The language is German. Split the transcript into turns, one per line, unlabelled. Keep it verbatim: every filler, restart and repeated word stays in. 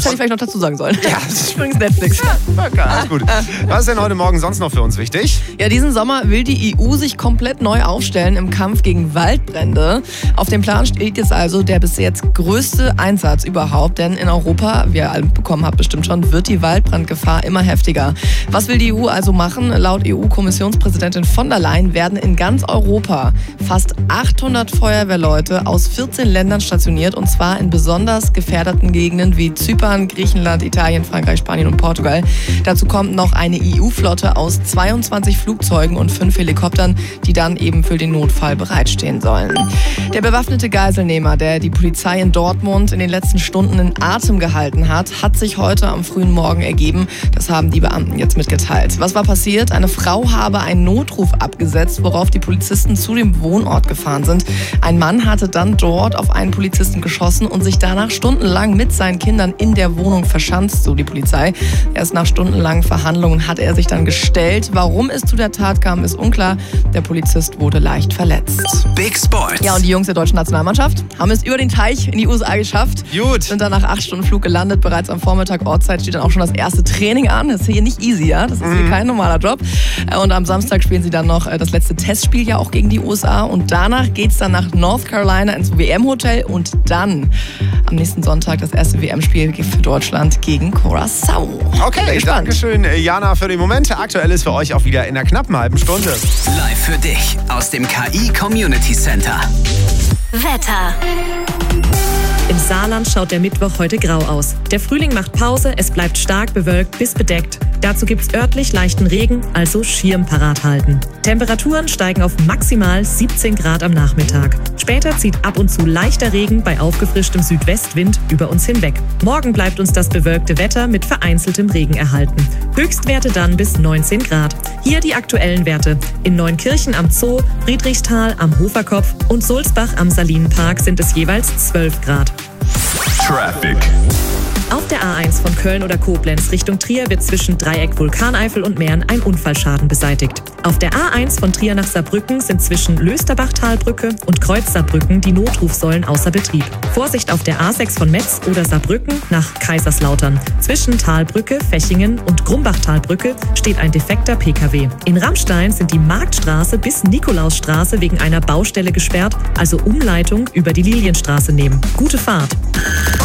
hätte ich vielleicht noch dazu sagen sollen.
Ja,
das ist übrigens Netflix.
Ja, okay, alles gut. Was ist denn heute Morgen sonst noch für uns wichtig?
Ja, diesen Sommer will die E U sich komplett neu aufstellen im Kampf gegen Waldbrände. Auf dem Plan steht jetzt also der bis jetzt größte Einsatz überhaupt, denn in Europa, wie ihr alle bekommen habt bestimmt schon, wird die Waldbrandgefahr immer heftiger. Was will die E U also machen? Laut E U-Kommissionspräsidentin von der Leyen werden in ganz Europa fast achthundert Feuerwehrleute aus vierzehn Ländern stationiert, und zwar in besonders gefährdeten Gegenden wie Zypern, Griechenland, Italien, Frankreich, Spanien und Portugal. Dazu kommt noch eine E U-Flotte aus zweiundzwanzig Flugzeugen und fünf Helikoptern, die dann eben für den Notfall bereitstehen sollen. Der bewaffnete Geiselnehmer, der die Polizei in Dortmund in den letzten Stunden in Atem gehalten hat, hat sich heute am frühen Morgen ergeben. Das haben die Beamten jetzt mitgeteilt. Was war passiert? Eine Frau habe einen Notruf abgesetzt, worauf die Polizisten zu dem Wohnort gefahren sind. Ein Mann hatte dann dort auf einen Polizisten geschossen und sich danach stundenlang mit seinen Kindern in der Wohnung verschanzt, so die Polizei. Erst nach stundenlangen Verhandlungen hat er sich dann gestellt. Warum es zu der Tat kam, ist unklar. Der Polizist wurde leicht verletzt.
Big Sports.
Ja, und die Jungs der deutschen Nationalmannschaft haben es über den Teich in die U S A geschafft.
Gut.
Sind dann nach acht Stunden Flug gelandet. Bereits am Vormittag Ortszeit steht dann auch schon das erste Training an. Das ist hier nicht easy, ja. Das ist hier kein normaler Job. Und am Samstag spielen sie dann noch das letzte Testspiel ja auch gegen die U S A. Und danach geht es dann nach North Carolina ins W M-Hotel. Und dann am nächsten Sonntag das erste W M-Spiel für Deutschland gegen Curaçao.
Okay, danke schön, Jana, für den Moment. Aktuell ist für euch auch wieder in einer knappen halben Stunde.
Live für dich aus dem K I Community Center.
Wetter.
Im Saarland schaut der Mittwoch heute grau aus. Der Frühling macht Pause, es bleibt stark bewölkt bis bedeckt. Dazu gibt's örtlich leichten Regen, also Schirm parat halten. Temperaturen steigen auf maximal siebzehn Grad am Nachmittag. Später zieht ab und zu leichter Regen bei aufgefrischtem Südwestwind über uns hinweg. Morgen bleibt uns das bewölkte Wetter mit vereinzeltem Regen erhalten. Höchstwerte dann bis neunzehn Grad. Hier die aktuellen Werte. In Neunkirchen am Zoo, Friedrichsthal am Hoferkopf und Sulzbach am Salinenpark sind es jeweils zwölf Grad.
Traffic.
Auf der A eins von Köln oder Koblenz Richtung Trier wird zwischen Dreieck Vulkaneifel und Mähren ein Unfallschaden beseitigt. Auf der A eins von Trier nach Saarbrücken sind zwischen Lösterbach-Talbrücke und Kreuz Saarbrücken die Notrufsäulen außer Betrieb. Vorsicht auf der A sechs von Metz oder Saarbrücken nach Kaiserslautern. Zwischen Talbrücke, Fechingen und Grumbach-Talbrücke steht ein defekter P K W. In Rammstein sind die Marktstraße bis Nikolausstraße wegen einer Baustelle gesperrt, also Umleitung über die Lilienstraße nehmen. Gute Fahrt!